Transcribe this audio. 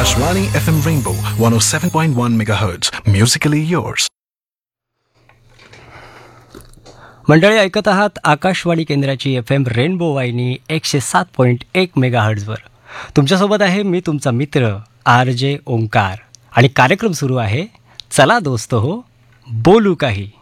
Akashvani FM Rainbow 107.1 MHz. Musically yours. मंडळी ऐकत आहात आकाशवाणी केंद्राची FM रेनबो वाहिनी 107.1 मेगाहर्ट्झवर. तुमच्यासोबत आहे मी तुमचा मित्र RJ ओंकार आणि कार्यक्रम सुरू आहे चला दोस्त हो बोलू काही.